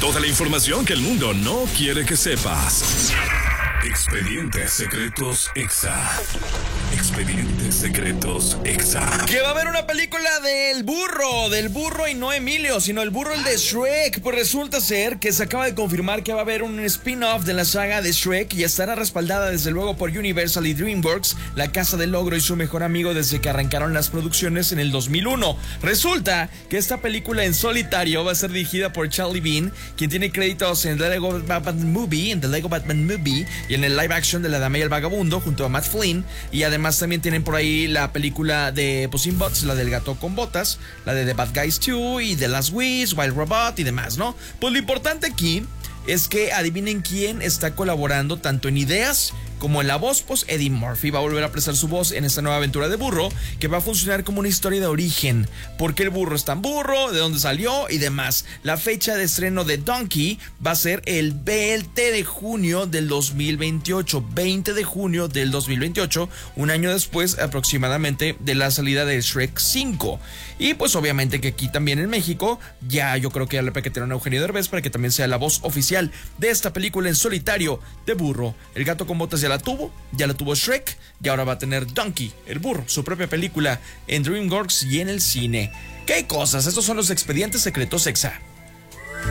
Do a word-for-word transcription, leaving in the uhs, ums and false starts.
Toda la información que el mundo no quiere que sepas. Expedientes Secretos Exa. Expedientes Secretos Exa. Que va a haber una película del burro, del burro y no Emilio, sino el burro el de Shrek. Pues resulta ser que se acaba de confirmar que va a haber un spin-off de la saga de Shrek y estará respaldada desde luego por Universal y DreamWorks, la casa del ogro y su mejor amigo desde que arrancaron las producciones en el dos mil uno. Resulta que esta película en solitario va a ser dirigida por Charlie Bean, quien tiene créditos en The Lego Batman Movie, en The Lego Batman Movie y en el live action de La Dama y el Vagabundo junto a Matt Flynn, y además también tienen por ahí la película de Puss in Boots, la del gato con botas, la de The Bad Guys dos y The Last Wish, Wild Robot y demás, ¿no? Pues lo importante aquí es que adivinen quién está colaborando tanto en ideas como en la voz. Pues Eddie Murphy va a volver a prestar su voz en esta nueva aventura de burro, que va a funcionar como una historia de origen, por qué el burro es tan burro, de dónde salió y demás. La fecha de estreno de Donkey va a ser el veinte de junio del dos mil veintiocho, veinte de junio del dos mil veintiocho, un año después aproximadamente de la salida de Shrek cinco. Y pues obviamente que aquí también en México ya yo creo que ya le paquetearon a Eugenio Derbez para que también sea la voz oficial de esta película en solitario de burro. El gato con botas ya la tuvo, ya la tuvo Shrek y ahora va a tener Donkey, el burro, su propia película en DreamWorks y en el cine. ¿Qué cosas? Estos son los Expedientes Secretos Exa.